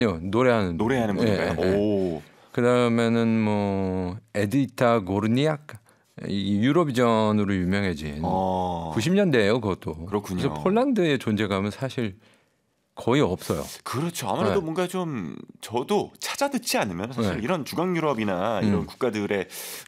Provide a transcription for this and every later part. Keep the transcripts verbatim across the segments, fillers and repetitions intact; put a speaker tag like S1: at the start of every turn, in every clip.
S1: 노래하는
S2: 노래하는 분인가요?
S1: 예, 예.
S2: 오.
S1: 그다음에는 뭐 에디타 고르니악 이 유로비전으로 유명해진
S2: 어.
S1: 구십 년대예요, 그것도.
S2: 그렇군요.
S1: 그래서 폴란드의 존재감은 사실 거의 없어요.
S2: 그렇죠. 아무래도
S1: 네.
S2: 뭔가 좀 저도 찾아 듣지 않으면 사실
S1: 네.
S2: 이런 중앙 유럽이나
S1: 음.
S2: 이런 국가들의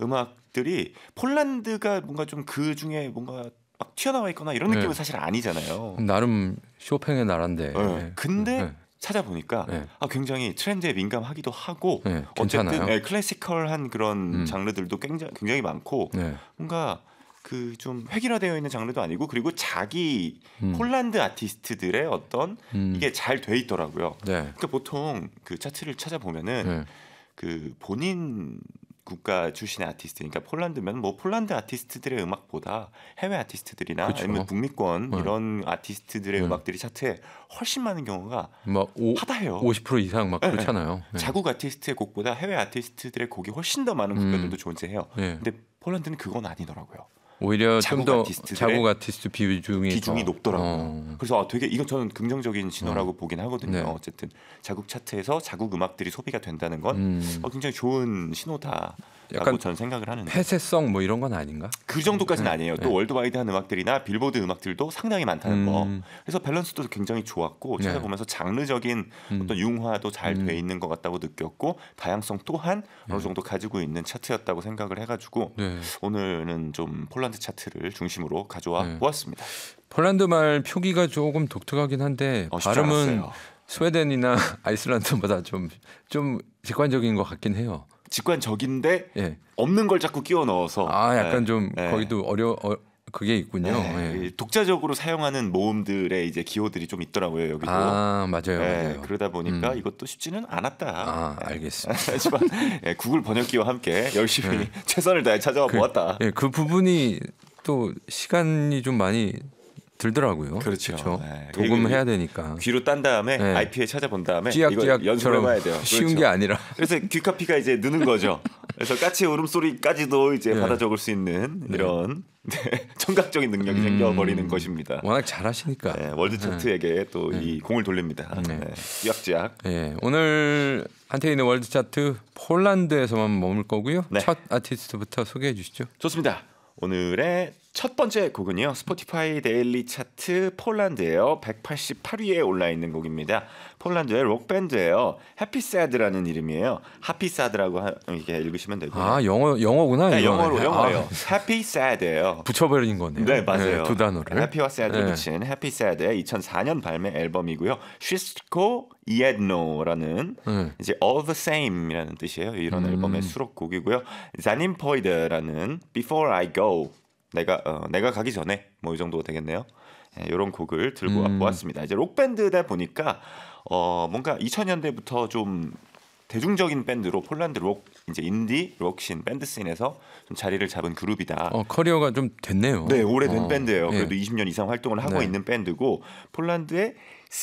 S2: 음악들이 폴란드가 뭔가 좀 그 중에 뭔가 막 튀어나와 있거나 이런
S1: 네.
S2: 느낌은 사실 아니잖아요.
S1: 나름 쇼팽의 나라인데.
S2: 네. 근데
S1: 네.
S2: 찾아보니까
S1: 네.
S2: 아, 굉장히 트렌드에 민감하기도 하고
S1: 네.
S2: 어쨌든
S1: 괜찮아요.
S2: 네, 클래시컬한 그런
S1: 음.
S2: 장르들도 굉장히, 굉장히 많고
S1: 네.
S2: 뭔가 그 좀 획일화되어 있는 장르도 아니고 그리고 자기
S1: 음.
S2: 폴란드 아티스트들의 어떤
S1: 음.
S2: 이게 잘 돼 있더라고요.
S1: 네.
S2: 그러니까 보통 그 차트를 찾아보면은
S1: 네.
S2: 그 본인 국가 출신의 아티스트, 그러니까 폴란드면 뭐 폴란드 아티스트들의 음악보다 해외 아티스트들이나
S1: 그쵸.
S2: 아니면 북미권
S1: 네.
S2: 이런 아티스트들의
S1: 네.
S2: 음악들이 차트에 훨씬 많은 경우가
S1: 막 오,
S2: 하다해요.
S1: 오십 퍼센트 이상 막
S2: 네.
S1: 그렇잖아요. 네.
S2: 자국 아티스트의 곡보다 해외 아티스트들의 곡이 훨씬 더 많은
S1: 음.
S2: 국가들도 존재해요.
S1: 네.
S2: 근데 폴란드는 그건 아니더라고요.
S1: 오히려 좀
S2: 자국
S1: 더
S2: 아티스트들의
S1: 자국 아티스트 비중이
S2: 비중이
S1: 더,
S2: 높더라고요.
S1: 어.
S2: 그래서 아, 되게 이건 저는 긍정적인 신호라고
S1: 어.
S2: 보긴 하거든요.
S1: 네.
S2: 어쨌든 자국 차트에서 자국 음악들이 소비가 된다는 건
S1: 음.
S2: 어, 굉장히 좋은 신호다라고
S1: 약간
S2: 저는 생각을 하는데
S1: 폐쇄성 뭐 이런 건 아닌가?
S2: 그 정도까지는
S1: 네.
S2: 아니에요.
S1: 네.
S2: 또 월드와이드한 음악들이나 빌보드 음악들도 상당히 많다는 거.
S1: 음.
S2: 그래서 밸런스도 굉장히 좋았고
S1: 네.
S2: 찾아보면서 장르적인
S1: 음.
S2: 어떤 융화도 잘 돼
S1: 음.
S2: 있는 것 같다고 느꼈고 다양성 또한 어느 정도 가지고 있는 차트였다고 생각을 해가지고
S1: 네.
S2: 오늘은 좀 폴란드 차트를 중심으로 가져와
S1: 네.
S2: 보았습니다.
S1: 폴란드 말 표기가 조금 독특하긴 한데
S2: 어, 쉽지
S1: 발음은
S2: 않았어요.
S1: 스웨덴이나 아이슬란드보다 좀 좀 직관적인 것 같긴 해요.
S2: 직관적인데
S1: 예.
S2: 없는 걸 자꾸 끼워 넣어서
S1: 아 약간
S2: 네.
S1: 좀
S2: 네.
S1: 거기도 어려 어, 그게 있군요.
S2: 네.
S1: 예.
S2: 독자적으로 사용하는 모음들의 이제 기호들이 좀 있더라고요 여기도.
S1: 아 맞아요,
S2: 네,
S1: 맞아요.
S2: 그러다 보니까
S1: 음.
S2: 이것도 쉽지는 않았다.
S1: 아
S2: 네.
S1: 알겠습니다.
S2: 하지만 네, 구글 번역기와 함께 열심히
S1: 네.
S2: 최선을 다해 찾아와
S1: 그,
S2: 보았다.
S1: 예, 그 부분이 또 시간이 좀 많이 들더라고요.
S2: 그렇죠.
S1: 그렇죠?
S2: 네.
S1: 녹음해야 되니까.
S2: 귀로 딴 다음에
S1: 네.
S2: 아이피에 찾아본 다음에 이거
S1: 찌약찌약처럼
S2: 연습해봐야 돼요.
S1: 쉬운
S2: 그렇죠.
S1: 게 아니라.
S2: 그래서 귀카피가 이제 느는 거죠. 그래서 까치의 울음소리까지도 이제
S1: 네.
S2: 받아 적을 수 있는
S1: 네.
S2: 이런 네, 청각적인 능력이
S1: 음,
S2: 생겨버리는 것입니다.
S1: 워낙 잘하시니까.
S2: 네, 월드 차트에게 또 이 공을 돌립니다.
S1: 네.
S2: 네. 찌약찌약.
S1: 예, 오늘 한태인의 월드 차트 폴란드에서만 머물 거고요.
S2: 네.
S1: 첫 아티스트부터 소개해 주시죠.
S2: 좋습니다. 오늘의 첫 번째 곡은요. 스포티파이 데일리 차트 폴란드예요. 백팔십팔 위에 올라 있는 곡입니다. 폴란드의 록 밴드예요. 해피새드라는 이름이에요. 하피새드라고 이렇게 읽으시면 되고요.
S1: 아 영어 영어구나.
S2: 네,
S1: 이거.
S2: 영어로 영어예요.
S1: 아,
S2: 해피새드예요.
S1: 붙여버린 거네요.
S2: 네, 맞아요.
S1: 두 단어를.
S2: 해피와 새드를
S1: 네.
S2: 붙인 해피새드의 이천사 년 발매 앨범이고요. 슈스코 이에드노라는
S1: 네.
S2: 이제 All the Same이라는 뜻이에요. 이런
S1: 음.
S2: 앨범의 수록곡이고요. 자닌포이드라는 Before I Go 내가 어, 내가 가기 전에 뭐 이 정도 되겠네요. 네, 이런 곡을 들고
S1: 음.
S2: 보았습니다. 이제 록 밴드다 보니까 어, 뭔가 이천 년대부터 좀 대중적인 밴드로 폴란드 록 이제 인디 록신 밴드 씬에서 좀 자리를 잡은 그룹이다.
S1: 어, 커리어가 좀 됐네요.
S2: 네, 오래된
S1: 어,
S2: 밴드예요.
S1: 예.
S2: 그래도 이십 년 이상 활동을 하고
S1: 네.
S2: 있는 밴드고 폴란드의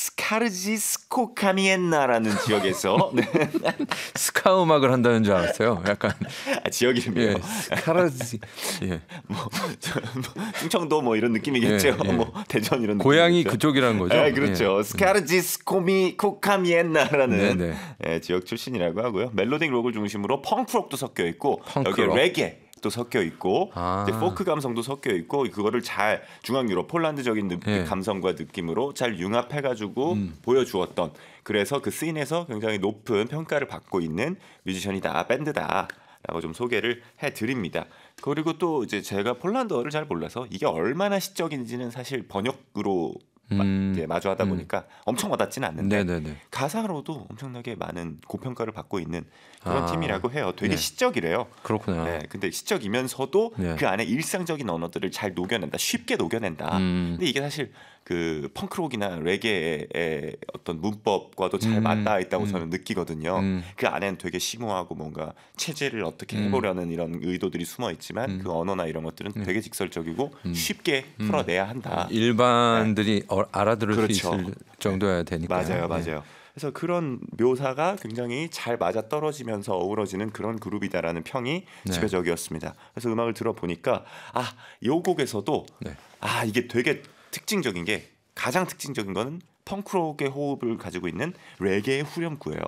S2: 스카르지스코카미엔나라는 지역에서 네.
S1: 스카 음악을 한다는 줄 알았어요. 약간
S2: 아, 지역 이름이에요.
S1: 예, 스카라지. 예.
S2: 뭐, 저, 뭐 충청도 뭐 이런 느낌이겠죠.
S1: 예, 예.
S2: 뭐 대전 이런
S1: 고향이
S2: 느낌이겠죠.
S1: 그쪽이라는 거죠.
S2: 네, 그렇죠.
S1: 예.
S2: 스카르지스코미 코카미엔나라는
S1: 네, 네.
S2: 예, 지역 출신이라고 하고요. 멜로딕 록을 중심으로 펑크록도 섞여 있고
S1: 펑크록.
S2: 여기에 레게 또 섞여 있고
S1: 아.
S2: 이제 포크 감성도 섞여 있고 그거를 잘 중앙 유럽 폴란드적인 느,
S1: 예.
S2: 감성과 느낌으로 잘 융합해가지고
S1: 음.
S2: 보여주었던 그래서 그 씬에서 굉장히 높은 평가를 받고 있는 뮤지션이다 밴드다라고 좀 소개를 해드립니다. 그리고 또 이제 제가 폴란드어를 잘 몰라서 이게 얼마나 시적인지는 사실 번역으로 마,
S1: 음.
S2: 이제 마주하다
S1: 음.
S2: 보니까 엄청 와닿지는 않는데
S1: 네네네.
S2: 가사로도 엄청나게 많은 고평가를 받고 있는 그런
S1: 아.
S2: 팀이라고 해요. 되게
S1: 네.
S2: 시적이래요.
S1: 그렇구나.
S2: 네, 근데 시적이면서도
S1: 네.
S2: 그 안에 일상적인 언어들을 잘 녹여낸다, 쉽게 녹여낸다.
S1: 음.
S2: 근데 이게 사실 그 펑크록이나 레게의 어떤 문법과도 잘
S1: 음.
S2: 맞닿아 있다고
S1: 음.
S2: 저는 느끼거든요.
S1: 음.
S2: 그 안에는 되게 심오하고 뭔가 체제를 어떻게
S1: 음.
S2: 해보려는 이런 의도들이 숨어 있지만
S1: 음.
S2: 그 언어나 이런 것들은
S1: 음.
S2: 되게 직설적이고
S1: 음.
S2: 쉽게
S1: 음.
S2: 풀어내야 한다.
S1: 일반들이 어, 알아들을
S2: 그렇죠.
S1: 수 있을 정도여야 되니까.
S2: 맞아요, 맞아요. 그래서 그런 묘사가 굉장히 잘 맞아 떨어지면서 어우러지는 그런 그룹이다라는 평이
S1: 네.
S2: 지배적이었습니다. 그래서 음악을 들어보니까 아, 이 곡에서도
S1: 네.
S2: 아 이게 되게 특징적인 게 가장 특징적인 거는 펑크록의 호흡을 가지고 있는 레게의 후렴구예요.